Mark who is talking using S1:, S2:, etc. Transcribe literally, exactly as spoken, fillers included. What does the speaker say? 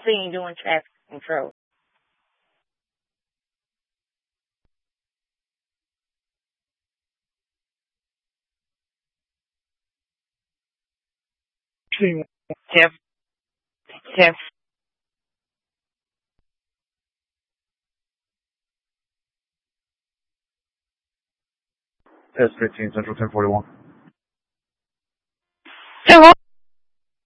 S1: scene doing traffic control. Jeff, Jeff.
S2: Test fifteen, Central ten forty-one.
S1: So